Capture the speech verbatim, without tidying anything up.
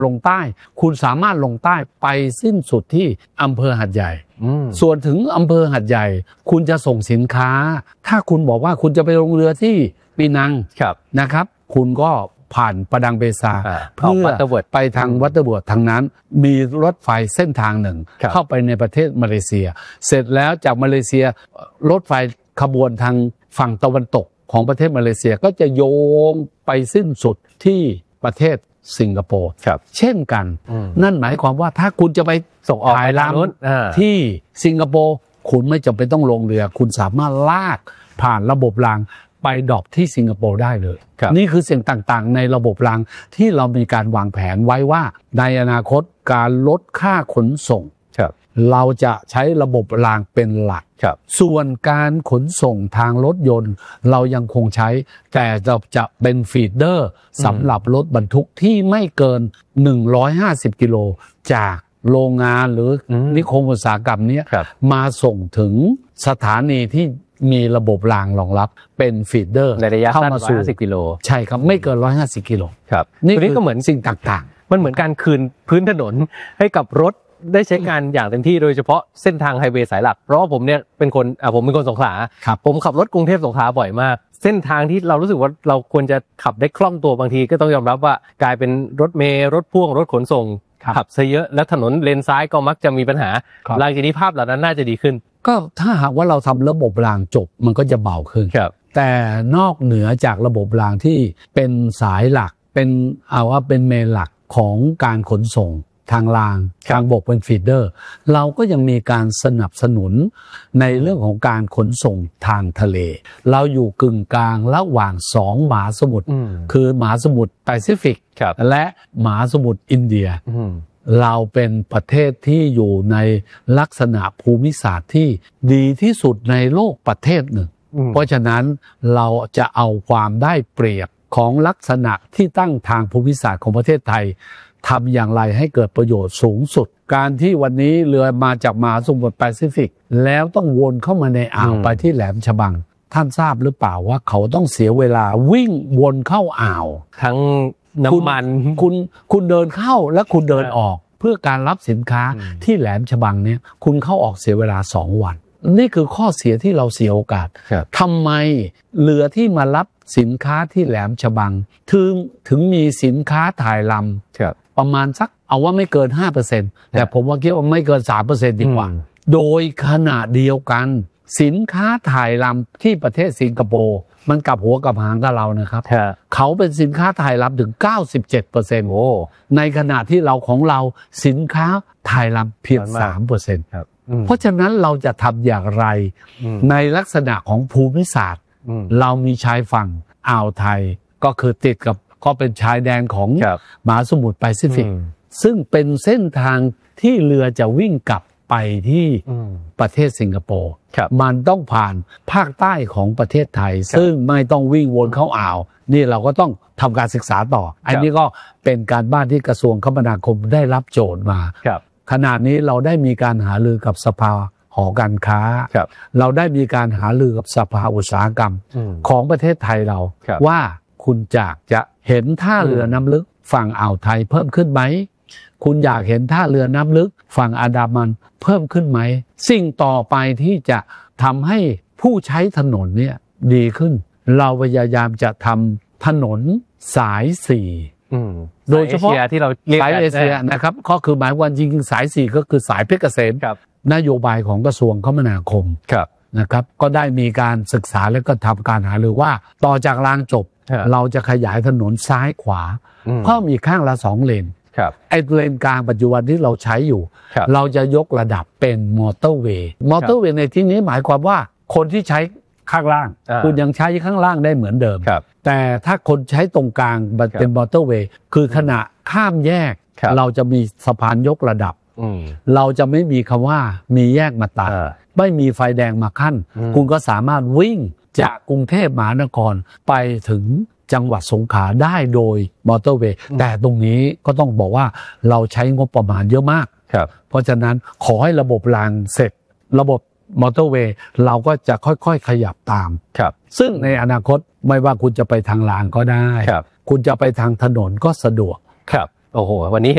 ลงใต้คุณสามารถลงใต้ไปสิ้นสุดที่อำเภอหาดใหญ่ส่วนถึงอำเภอหาดใหญ่คุณจะส่งสินค้าถ้าคุณบอกว่าคุณจะไปลงเรือที่ปีนังนะครับคุณก็ผ่านประดังเบซาเพื่อไปทางวัตเตอร์เวิร์ดทางนั้นมีรถไฟเส้นทางหนึ่งเข้าไปในประเทศมาเลเซียเสร็จแล้วจากมาเลเซียรถไฟขบวนทางฝั่งตะวันตกของประเทศมาเลเซียก็จะโยงไปสิ้นสุดที่ประเทศสิงคโปร์เช่นกันนั่นหมายความว่าถ้าคุณจะไปส่งออกถ่ายรำที่สิงคโปร์คุณไม่จำเป็นต้องลงเรือคุณสามารถลากผ่านระบบรางไปดรอปที่สิงคโปร์ได้เลยนี่คือสิ่งต่างๆในระบบรางที่เรามีการวางแผนไว้ว่าในอนาคตการลดค่าขนส่งเราจะใช้ระบบรางเป็นหลักส่วนการขนส่งทางรถยนต์เรายังคงใช้แต่เราจะเป็นฟีดเดอร์สำหรับรถบรรทุกที่ไม่เกินหนึ่งร้อยห้าสิบกิโลจากโรงงานหรือนิคมอุตสาหกรรมนี้มาส่งถึงสถานีที่มีระบบรางรองรับเป็นฟีดเดอร์ในระยะสั้นหนึ่งร้อยห้าสิบกิโลใช่ครับไม่เกินหนึ่งร้อยห้าสิบกิโลครับนี่ก็เหมือนสิ่งต่างๆมันเหมือนการคืนพื้นถนนให้กับรถได้ใช้การอย่างเต็มที่โดยเฉพาะเส้นทางไฮเวย์สายหลักเพราะว่าผมเนี่ยเป็นคนอ่าผมเป็นคนสงขลาผมขับรถกรุงเทพสงขลาบ่อยมากเส้นทางที่เรารู้สึกว่าเราควรจะขับได้คล่องตัวบางทีก็ต้องยอมรับว่ากลายเป็นรถเมล์รถพ่วงรถขนส่งขับซะเยอะแล้วถนนเลนซ้ายก็มักจะมีปัญหาหลังจากนี้ภาพเหล่านั้นน่าจะดีขึ้นก็ถ้าหากว่าเราทำระบบรางจบมันก็จะเบาขึ้นแต่นอกเหนือจากระบบรางที่เป็นสายหลักเป็นเอาว่าเป็นเมนหลักของการขนส่งทางรางทางบกเป็นฟีดเดอร์เราก็ยังมีการสนับสนุนในเรื่องของการขนส่งทางทะเลเราอยู่กึ่งกลางระหว่างสองมหาสมุทรคือมหาสมุทรแปซิฟิกและมหาสมุทรอินเดียเราเป็นประเทศที่อยู่ในลักษณะภูมิศาสตร์ที่ดีที่สุดในโลกประเทศหนึ่งเพราะฉะนั้นเราจะเอาความได้เปรียบของลักษณะที่ตั้งทางภูมิศาสตร์ของประเทศไทยทำอย่างไรให้เกิดประโยชน์สูงสุดการที่วันนี้เรือมาจากมหาสมุทรแปซิฟิกแล้วต้องวนเข้ามาในอ่าวไปที่แหลมฉบังท่านทราบหรือเปล่าว่าเขาต้องเสียเวลาวิ่งวนเข้าอ่าวทั้งน้ำมันคุณคุณเดินเข้าและคุณเดินออกเพื่อการรับสินค้าที่แหลมฉบังเนี่ยคุณเข้าออกเสียเวลาสองวันนี่คือข้อเสียที่เราเสียโอกาสทำไมเรือที่มารับสินค้าที่แหลมฉบังถึงถึงมีสินค้าถ่ายลำประมาณสักเอาว่าไม่เกิน ห้าเปอร์เซ็นต์ แต่ผมว่าคิดว่าไม่เกิน สามเปอร์เซ็นต์ ดีกว่าโดยขณะเดียวกันสินค้าถ่ายลำที่ประเทศสิงคโปร์มันกลับหัวกับหางกับเรานะครับเขาเป็นสินค้าถ่ายลำถึง เก้าสิบเจ็ดเปอร์เซ็นต์ โอ้ในขณะที่เราของเราสินค้าถ่ายลำเพียง สามเปอร์เซ็นต์ ครับเพราะฉะนั้นเราจะทำอย่างไรในลักษณะของภูมิศาสตร์เรามีชายฝั่งอ่าวไทยก็คือติดกับก็เป็นชายแดนของมหาสมุทรแปซิฟิกซึ่งเป็นเส้นทางที่เรือจะวิ่งกลับไปที่ประเทศสิงคโปร์มันต้องผ่านภาคใต้ของประเทศไทยซึ่งไม่ต้องวิ่งวนเข้าอ่าวนี่เราก็ต้องทำการศึกษาต่ออันนี้ก็เป็นการบ้านที่กระทรวงคมนาคมได้รับโจทย์มาขณะนี้เราได้มีการหารือกับสภาหอการค้าเราได้มีการหารือกับสภาอุตสาหกรรมของประเทศไทยเราว่าคุณอยากจะเห็นท่าเรือน้ำลึกฝั่งอ่าวไทยเพิ่มขึ้นไหมคุณอยากเห็นท่าเรือน้ำลึกฝั่งอันดามันเพิ่มขึ้นไหมสิ่งต่อไปที่จะทำให้ผู้ใช้ถนนเนี่ยดีขึ้นเราพยายามจะทำถนนสายสี่โดยเฉพาะที่เราเรียกสายเอเชียนะครับก็คือหมายว่าจริงๆสายสี่ก็คือสายเพชรเกษมนโยบายของกระทรวงคมนาคมนะครับก็ได้มีการศึกษาและก็ทำการหารือว่าต่อจากรางจบเราจะขยายถนนซ้ายขวาเพิ่มอีกข้างละสองเลนไอ้เลนกลางปัจจุบันที่เราใช้อยู่เราจะยกระดับเป็นมอเตอร์เวย์มอเตอร์เวย์ในที่นี้หมายความว่าคนที่ใช้ข้างล่างคุณยังใช้ข้างล่างได้เหมือนเดิมแต่ถ้าคนใช้ตรงกลางเป็นมอเตอร์เวย์คือขณะข้ามแยกเราจะมีสะพานยกระดับเราจะไม่มีคำว่ามีแยกมาตัดไม่มีไฟแดงมาขั้นคุณก็สามารถวิ่งจากกรุงเทพมหานครไปถึงจังหวัดสงขลาได้โดยมอเตอร์เวย์แต่ตรงนี้ก็ต้องบอกว่าเราใช้งบประมาณเยอะมากเพราะฉะนั้นขอให้ระบบรางเสร็จระบบมอเตอร์เวย์เราก็จะค่อยๆขยับตามซึ่งในอนาคตไม่ว่าคุณจะไปทางรางก็ได้คุณจะไปทางถนนก็สะดวกครับโอ้โหวันนี้